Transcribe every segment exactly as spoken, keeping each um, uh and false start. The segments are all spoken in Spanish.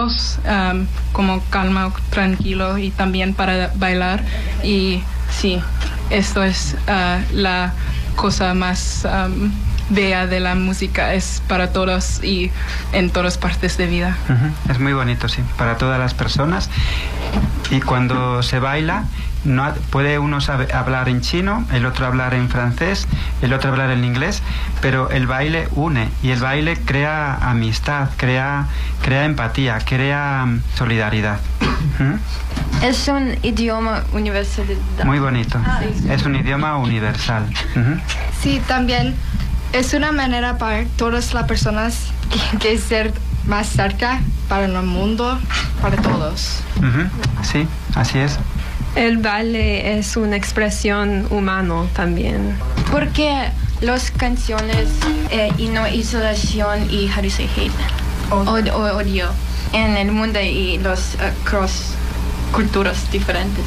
momentos um, como calma, tranquilo y también para bailar. Y sí, esto es uh, la cosa más um, bella de la música, es para todos y en todas partes de vida. Uh-huh. Es muy bonito, sí, para todas las personas. Y cuando se baila, no, puede uno saber, hablar en chino, el otro hablar en francés, el otro hablar en inglés, pero el baile une y el baile crea amistad, crea, crea empatía, crea solidaridad. ¿Mm? Es un idioma universal. Muy bonito. Ah, sí. Es un idioma universal. Uh-huh. Sí, también es una manera para todas las personas que, que ser más cerca para el mundo, para todos. Uh-huh. Sí, así es. El baile es una expresión humana también. Porque las canciones eh, y no isolación y how do you say hate odio, odio en el mundo y los uh, cross culturas diferentes.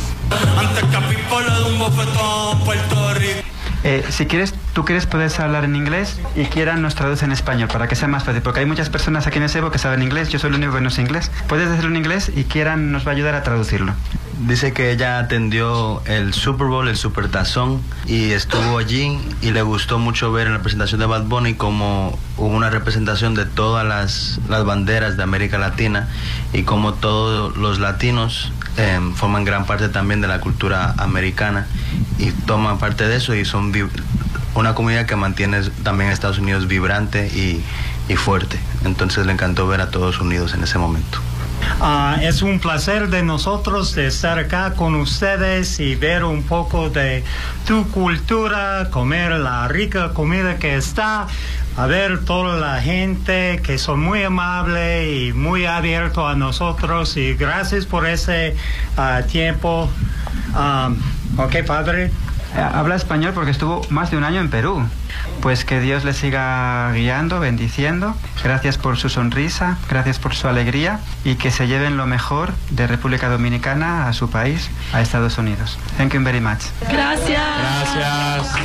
Eh, si quieres, tú quieres, puedes hablar en inglés y Kieran nos traduce en español para que sea más fácil, porque hay muchas personas aquí en Sebo que saben inglés, yo soy el único que no sé inglés. Puedes decirlo en inglés y Kieran nos va a ayudar a traducirlo. Dice que ella atendió el Super Bowl, el Super Tazón, y estuvo allí y le gustó mucho ver en la presentación de Bad Bunny como hubo una representación de todas las, las banderas de América Latina y como todos los latinos eh, forman gran parte también de la cultura americana y toman parte de eso y son una comunidad que mantiene también a Estados Unidos vibrante y, y fuerte. Entonces le encantó ver a todos unidos en ese momento. Uh, es un placer de nosotros de estar acá con ustedes y ver un poco de tu cultura, comer la rica comida que está, a ver toda la gente que son muy amables y muy abiertos a nosotros y gracias por ese uh, tiempo. Um, ok, padre. Habla español porque estuvo más de un año en Perú. Pues que Dios le siga guiando, bendiciendo. Gracias por su sonrisa, gracias por su alegría y que se lleven lo mejor de República Dominicana a su país, a Estados Unidos. Thank you very much. Gracias. Gracias.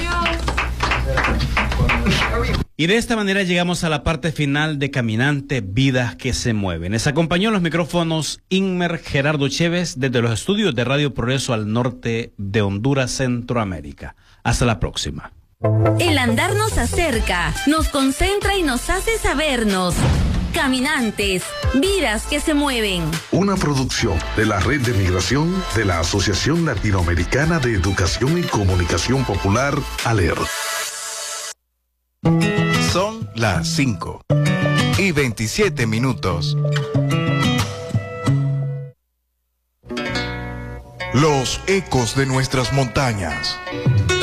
Y de esta manera llegamos a la parte final de Caminante, Vidas que se mueven. Les acompañó en los micrófonos Inmer Gerardo Chévez desde los estudios de Radio Progreso al norte de Honduras, Centroamérica. Hasta la próxima. El andar nos acerca, nos concentra y nos hace sabernos. Caminantes, vidas que se mueven. Una producción de la Red de Migración de la Asociación Latinoamericana de Educación y Comunicación Popular, ALER. Son las cinco y veintisiete minutos. Los ecos de nuestras montañas.